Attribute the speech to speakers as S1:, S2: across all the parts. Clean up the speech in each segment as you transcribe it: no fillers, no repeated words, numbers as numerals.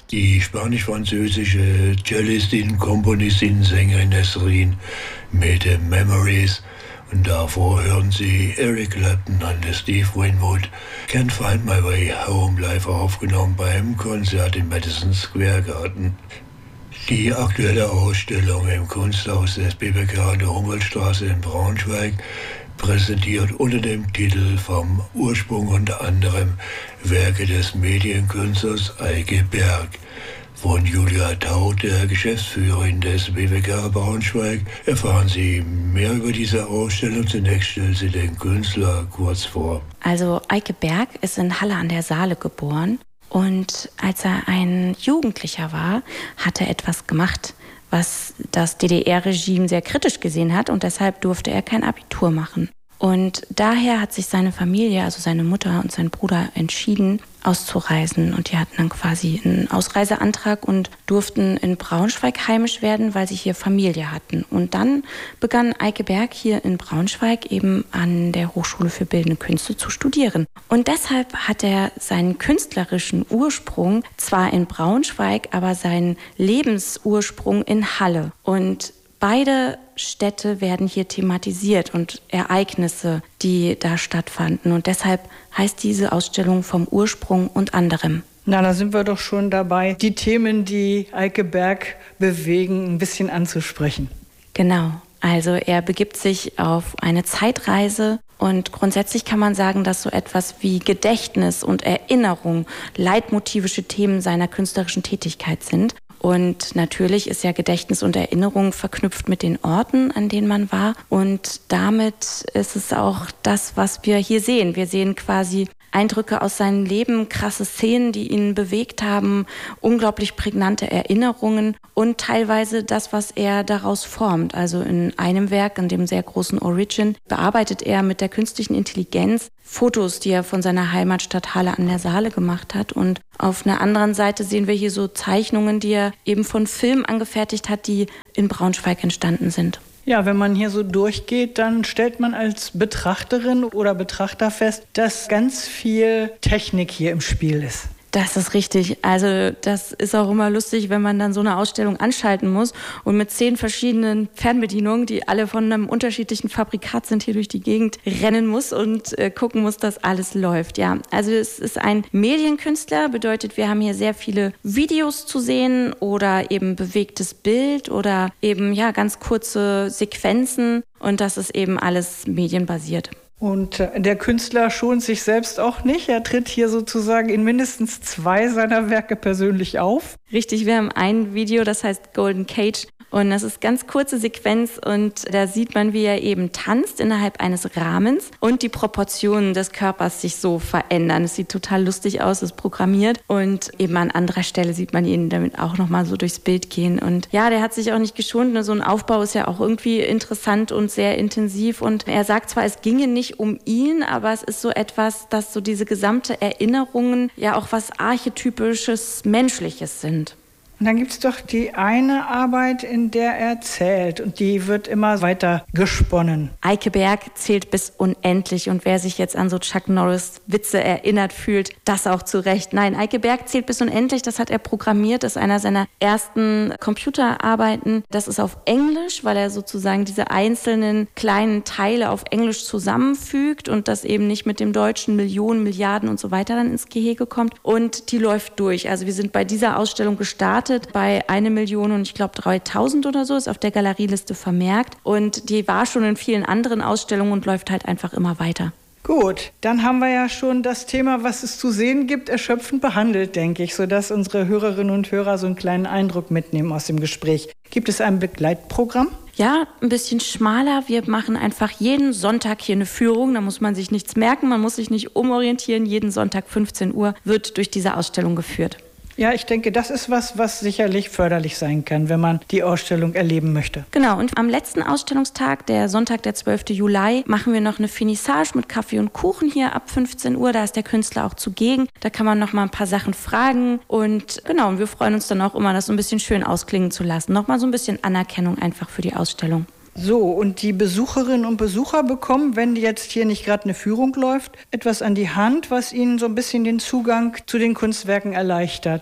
S1: Die spanisch-französische Cellistin, Komponistin, Sängerin Nesrin mit Memories. Und davor hören Sie Eric Clapton an Steve Winwood, Can't Find My Way Home, live aufgenommen beim Konzert im Madison Square Garden. Die aktuelle Ausstellung im Kunsthaus des BBK an der Humboldtstraße in Braunschweig präsentiert unter dem Titel Vom Ursprung unter anderem Werke des Medienkünstlers Eike Berg. Von Julia Taut, der Geschäftsführerin des BWK Braunschweig, erfahren Sie mehr über diese Ausstellung. Zunächst stellt sie den Künstler kurz vor.
S2: Also Eike Berg ist in Halle an der Saale geboren und als er ein Jugendlicher war, hat er etwas gemacht, was das DDR-Regime sehr kritisch gesehen hat und deshalb durfte er kein Abitur machen. Und daher hat sich seine Familie, also seine Mutter und sein Bruder, entschieden, auszureisen. Und die hatten dann quasi einen Ausreiseantrag und durften in Braunschweig heimisch werden, weil sie hier Familie hatten. Und dann begann Eike Berg hier in Braunschweig eben an der Hochschule für Bildende Künste zu studieren. Und deshalb hat er seinen künstlerischen Ursprung zwar in Braunschweig, aber seinen Lebensursprung in Halle. Und beide Städte werden hier thematisiert und Ereignisse, die da stattfanden. Und deshalb heißt diese Ausstellung Vom Ursprung und anderem.
S3: Na, da sind wir doch schon dabei, die Themen, die Eike Berg bewegen, ein bisschen anzusprechen.
S2: Genau. Also er begibt sich auf eine Zeitreise und grundsätzlich kann man sagen, dass so etwas wie Gedächtnis und Erinnerung leitmotivische Themen seiner künstlerischen Tätigkeit sind. Und natürlich ist ja Gedächtnis und Erinnerung verknüpft mit den Orten, an denen man war. Und damit ist es auch das, was wir hier sehen. Wir sehen quasi Eindrücke aus seinem Leben, krasse Szenen, die ihn bewegt haben, unglaublich prägnante Erinnerungen und teilweise das, was er daraus formt. Also in einem Werk, in dem sehr großen Origin, bearbeitet er mit der künstlichen Intelligenz Fotos, die er von seiner Heimatstadt Halle an der Saale gemacht hat. Und auf einer anderen Seite sehen wir hier so Zeichnungen, die er eben von Filmen angefertigt hat, die in Braunschweig entstanden sind.
S3: Ja, wenn man hier so durchgeht, dann stellt man als Betrachterin oder Betrachter fest, dass ganz viel Technik hier im Spiel ist.
S2: Das ist richtig. Also das ist auch immer lustig, wenn man dann so eine Ausstellung anschalten muss und mit 10 verschiedenen Fernbedienungen, die alle von einem unterschiedlichen Fabrikat sind, hier durch die Gegend rennen muss und gucken muss, dass alles läuft. Ja, also es ist ein Medienkünstler, bedeutet, wir haben hier sehr viele Videos zu sehen oder eben bewegtes Bild oder eben ja ganz kurze Sequenzen und das ist eben alles medienbasiert.
S3: Und der Künstler schont sich selbst auch nicht. Er tritt hier sozusagen in mindestens 2 seiner Werke persönlich auf.
S2: Richtig, wir haben ein Video, das heißt Golden Cage. Und das ist ganz kurze Sequenz und da sieht man, wie er eben tanzt innerhalb eines Rahmens und die Proportionen des Körpers sich so verändern. Es sieht total lustig aus, ist programmiert und eben an anderer Stelle sieht man ihn damit auch nochmal so durchs Bild gehen. Und ja, der hat sich auch nicht geschont. So ein Aufbau ist ja auch irgendwie interessant und sehr intensiv und er sagt zwar, es ginge nicht um ihn, aber es ist so etwas, dass so diese gesamte Erinnerungen ja auch was archetypisches, Menschliches sind.
S3: Und dann gibt es doch die eine Arbeit, in der er zählt und die wird immer weiter gesponnen.
S2: Eike Berg zählt bis unendlich und wer sich jetzt an so Chuck Norris Witze erinnert fühlt, das auch zu Recht. Nein, Eike Berg zählt bis unendlich, das hat er programmiert, das ist einer seiner ersten Computerarbeiten. Das ist auf Englisch, weil er sozusagen diese einzelnen kleinen Teile auf Englisch zusammenfügt und das eben nicht mit dem deutschen Millionen, Milliarden und so weiter dann ins Gehege kommt. Und die läuft durch. Also wir sind bei dieser Ausstellung gestartet bei 1 Million und ich glaube 3.000 oder so, ist auf der Galerieliste vermerkt und die war schon in vielen anderen Ausstellungen und läuft halt einfach immer weiter.
S3: Gut, dann haben wir ja schon das Thema, was es zu sehen gibt, erschöpfend behandelt, denke ich, sodass unsere Hörerinnen und Hörer so einen kleinen Eindruck mitnehmen aus dem Gespräch. Gibt es ein Begleitprogramm?
S2: Ja, ein bisschen schmaler. Wir machen einfach jeden Sonntag hier eine Führung. Da muss man sich nichts merken, man muss sich nicht umorientieren. Jeden Sonntag 15 Uhr wird durch diese Ausstellung geführt.
S3: Ja, ich denke, das ist was sicherlich förderlich sein kann, wenn man die Ausstellung erleben möchte.
S2: Genau, und am letzten Ausstellungstag, der Sonntag, der 12. Juli, machen wir noch eine Finissage mit Kaffee und Kuchen hier ab 15 Uhr. Da ist der Künstler auch zugegen. Da kann man noch mal ein paar Sachen fragen. Und genau, und wir freuen uns dann auch immer, das so ein bisschen schön ausklingen zu lassen. Noch mal so ein bisschen Anerkennung einfach für die Ausstellung.
S3: So, und die Besucherinnen und Besucher bekommen, wenn jetzt hier nicht gerade eine Führung läuft, etwas an die Hand, was ihnen so ein bisschen den Zugang zu den Kunstwerken erleichtert, ne?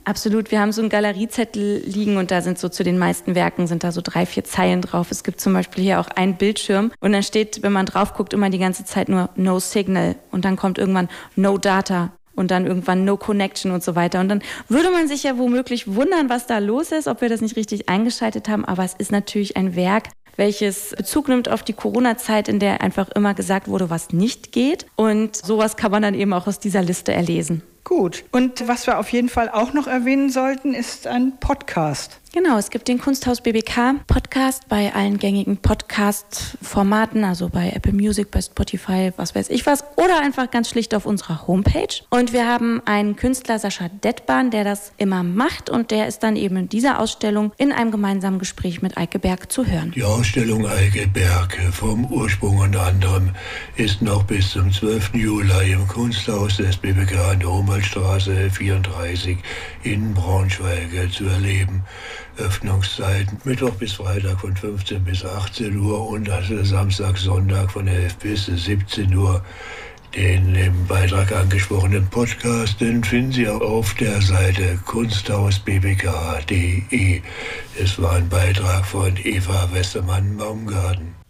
S2: Absolut. Wir haben so einen Galeriezettel liegen und da sind so zu den meisten Werken sind da so 3-4 Zeilen drauf. Es gibt zum Beispiel hier auch einen Bildschirm und dann steht, wenn man drauf guckt, immer die ganze Zeit nur No Signal und dann kommt irgendwann No Data. Und dann irgendwann No Connection und so weiter. Und dann würde man sich ja womöglich wundern, was da los ist, ob wir das nicht richtig eingeschaltet haben. Aber es ist natürlich ein Werk, welches Bezug nimmt auf die Corona-Zeit, in der einfach immer gesagt wurde, was nicht geht. Und sowas kann man dann eben auch aus dieser Liste erlesen.
S3: Gut. Und was wir auf jeden Fall auch noch erwähnen sollten, ist ein Podcast.
S2: Genau, es gibt den Kunsthaus BBK Podcast bei allen gängigen Podcast-Formaten, also bei Apple Music, bei Spotify, was weiß ich was, oder einfach ganz schlicht auf unserer Homepage. Und wir haben einen Künstler, Sascha Detban, der das immer macht und der ist dann eben in dieser Ausstellung in einem gemeinsamen Gespräch mit Eike Berg zu hören.
S1: Die Ausstellung Eike Berg vom Ursprung unter anderem ist noch bis zum 12. Juli im Kunsthaus des BBK an der Humboldtstraße 34 in Braunschweig zu erleben. Öffnungszeiten Mittwoch bis Freitag von 15 bis 18 Uhr und also Samstag, Sonntag von 11 bis 17 Uhr. Den im Beitrag angesprochenen Podcast, den finden Sie auch auf der Seite kunsthausbbk.de. Es war ein Beitrag von Eva Westermann-Baumgarten.